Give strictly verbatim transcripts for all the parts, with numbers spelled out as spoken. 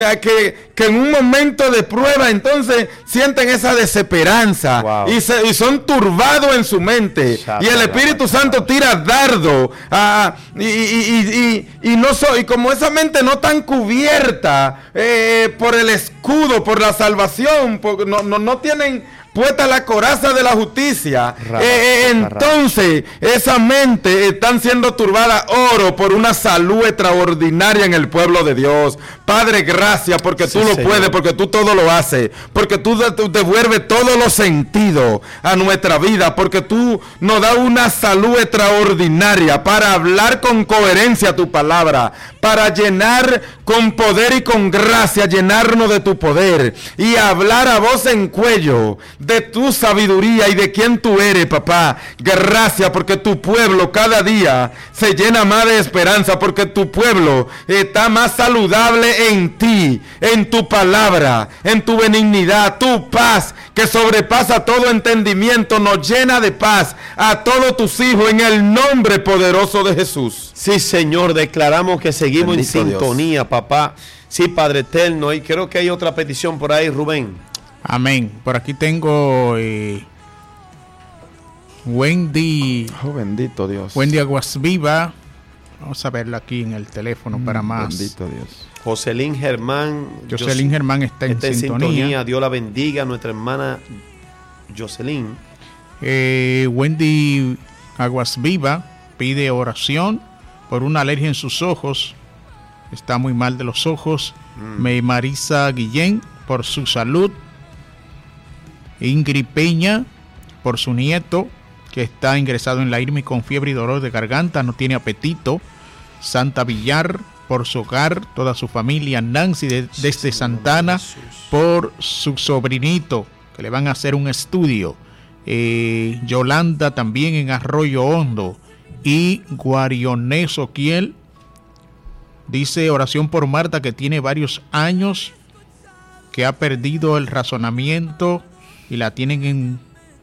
Que, que en un momento de prueba entonces sienten esa desesperanza. Wow. y, se, y son turbados en su mente. Chata, y el Espíritu Santo tira dardo. Uh, y, y, y, y, no so, y como esa mente no tan cubierta eh, por el escudo, por la salvación, por, no, no, no tienen puesta la coraza de la justicia, rara, eh, entonces rara. Esa mente están siendo turbada, oro por una salud extraordinaria en el pueblo de Dios. Padre, gracias porque sí, tú lo señor. puedes, porque tú todo lo haces, porque tú, tú devuelves todos los sentidos a nuestra vida, porque tú nos das una salud extraordinaria para hablar con coherencia tu palabra, para llenar con poder y con gracia, llenarnos de tu poder y hablar a voz en cuello de tu sabiduría y de quién tú eres, papá. Gracias porque tu pueblo cada día se llena más de esperanza, porque tu pueblo está más saludable en ti, en tu palabra, en tu benignidad. Tu paz que sobrepasa todo entendimiento nos llena de paz a todos tus hijos en el nombre poderoso de Jesús. Sí, Señor, declaramos que seguimos Bendito en sintonía, Dios. Papá. Sí, Padre eterno, y creo que hay otra petición por ahí, Rubén. Amén. Por aquí tengo eh, Wendy. Oh, bendito Dios. Wendy Aguasviva. Vamos a verla aquí en el teléfono mm, para más. Bendito Dios. Jocelyn Germán. Jocelyn Jos- Germán está en, está en sintonía. sintonía. Dios la bendiga, nuestra hermana Jocelyn. Eh, Wendy Aguasviva pide oración por una alergia en sus ojos. Está muy mal de los ojos. Mm. Marisa Guillén por su salud. Ingrid Peña por su nieto que está ingresado en la I R M I con fiebre y dolor de garganta, no tiene apetito. Santa Villar por su hogar, toda su familia. Nancy de, desde Santana por su sobrinito que le van a hacer un estudio. eh, Yolanda también en Arroyo Hondo. Y Guarionés Oquiel dice oración por Marta, que tiene varios años que ha perdido el razonamiento y la tienen en,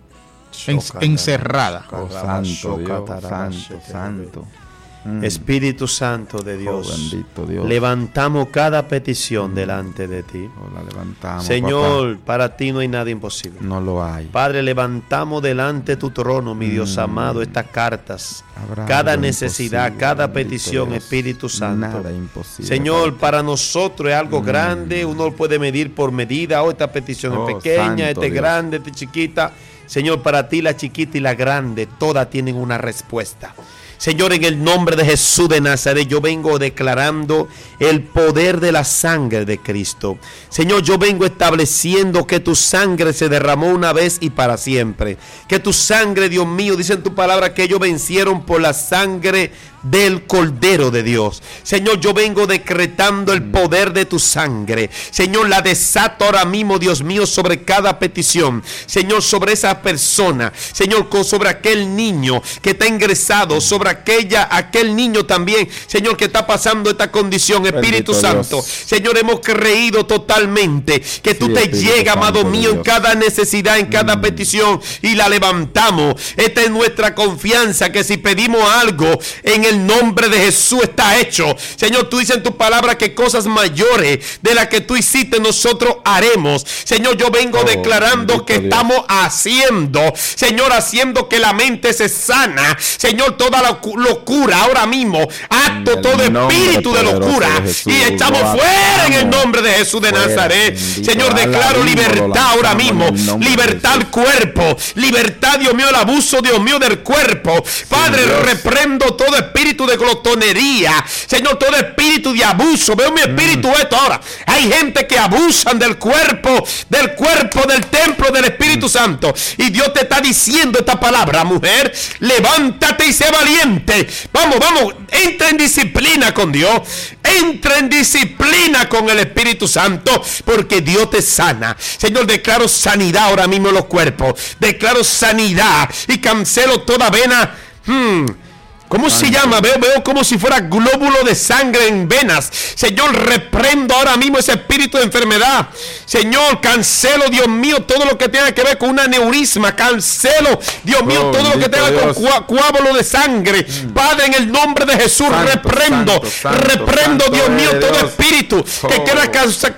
en, encerrada. Oh, santo, Dios, santo, santo. Mm. Espíritu Santo de Dios, oh, bendito Dios, levantamos cada petición mm. delante de ti. Oh, la levantamos, Señor, papá. Para ti no hay nada imposible. No lo hay. Padre, levantamos delante de tu trono, mi Dios mm. amado, estas cartas. Habrá cada necesidad, cada petición, Dios. Espíritu Santo. Nada imposible. Señor, para nosotros es algo mm. grande, uno lo puede medir por medida. Oh, esta petición oh, es pequeña, esta es grande, esta es chiquita. Señor, para ti la chiquita y la grande, todas tienen una respuesta. Señor, en el nombre de Jesús de Nazaret, yo vengo declarando el poder de la sangre de Cristo. Señor, yo vengo estableciendo que tu sangre se derramó una vez y para siempre. Que tu sangre, Dios mío, dice en tu palabra que ellos vencieron por la sangre del Cordero de Dios. Señor, yo vengo decretando el poder de tu sangre. Señor, la desato ahora mismo, Dios mío, sobre cada petición. Señor, sobre esa persona. Señor, sobre aquel niño que está ingresado, sobre aquella, aquel niño también, Señor, que está pasando esta condición. Espíritu Bendito Santo, Dios. Señor, hemos creído totalmente que tú sí, te llegas, amado mío, en cada necesidad, en cada mm. petición, y la levantamos. Esta es nuestra confianza, que si pedimos algo en el nombre de Jesús está hecho. Señor, tú dices en tu palabra que cosas mayores de las que tú hiciste nosotros haremos. Señor, yo vengo oh, declarando que Dios. Estamos haciendo, Señor, haciendo que la mente se sana. Señor, toda la locura ahora mismo, acto todo espíritu de locura de Jesús, y echamos fuera en el nombre de Jesús de fuera, Nazaret. Señor, declaro libertad ahora mismo, libertad al cuerpo, libertad, Dios mío, el abuso, Dios mío, del cuerpo. Padre, sí, reprendo todo espíritu de glotonería, Señor, todo espíritu de abuso. Veo mi espíritu mm. esto ahora. Hay gente que abusan del cuerpo, del cuerpo, del templo del Espíritu mm. Santo, y Dios te está diciendo esta palabra: mujer, levántate y sé valiente. Vamos, vamos, entra en disciplina con Dios, entra en disciplina con el Espíritu Santo, porque Dios te sana. Señor, declaro sanidad ahora mismo en los cuerpos, declaro sanidad y cancelo toda vena hmm, ¿Cómo Santo. se llama? Veo, veo como si fuera glóbulo de sangre en venas. Señor, reprendo ahora mismo ese espíritu de enfermedad. Señor, cancelo, Dios mío, todo lo que tenga que ver con un aneurisma. Cancelo, Dios mío, oh, todo lo que tenga Dios. con coá- coágulo de sangre. Mm. Padre, en el nombre de Jesús, santo, reprendo, santo, santo, reprendo, santo Dios mío, todo Dios. espíritu oh. que quiera causar